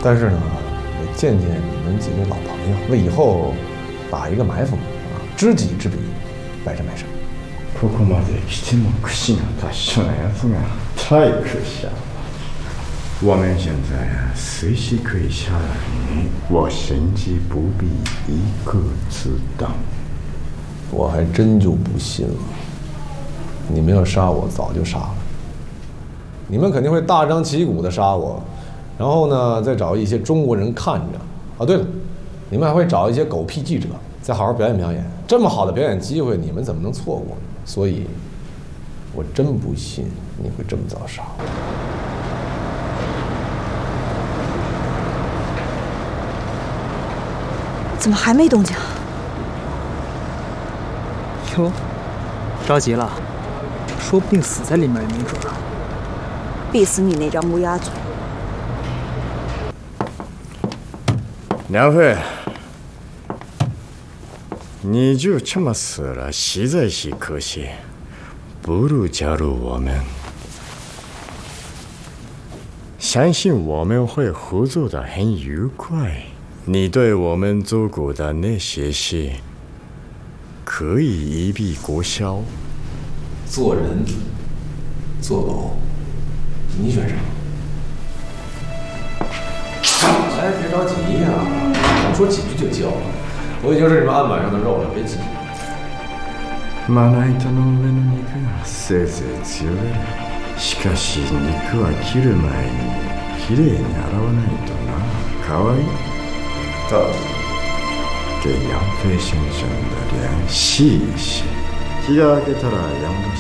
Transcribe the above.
但是呢，也见见你们几位老朋友，为以后打一个埋伏啊，知己知彼，百战百胜。 ここまで来ても口が達者なやつが太可笑了。我们现在随时可以下来你，我甚至不必一个字当。 我还真就不信了，你们要杀我，早就杀了。你们肯定会大张旗鼓的杀我，然后呢，再找一些中国人看着。啊，对了，你们还会找一些狗屁记者，再好好表演表演。这么好的表演机会，你们怎么能错过呢？所以，我真不信你会这么早杀我。 怎么还没动静？ 哟，着急了，说不定死在里面也没准儿。 逼死你那张乌鸦嘴！ 梁飞，你就这么死了，实在是可惜。不如加入我们，相信我们会合作的很愉快。你对我们做过的那些事，可以一笔勾销。 做人，做狗，你选啥？哎，别着急呀，我说几句就叫。我已经是你们案板上的肉了，别急。 まな板の上の肉がせいぜい強い。しかし肉は切る前にきれいに洗わないとな。かわいい。给杨飞先生的脸洗一洗，日が明けたら养不